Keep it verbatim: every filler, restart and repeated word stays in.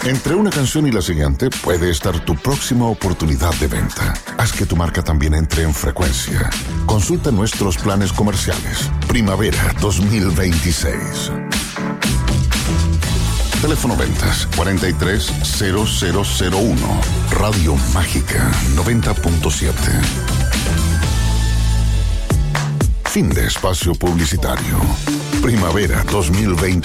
Entre una canción y la siguiente puede estar tu próxima oportunidad de venta. Haz que tu marca también entre en frecuencia. Consulta nuestros planes comerciales. Primavera dos mil veintiséis. Teléfono ventas cuarenta y tres cero cero cero uno. Radio Mágica noventa punto siete. Fin de espacio publicitario. Primavera dos mil veintiséis.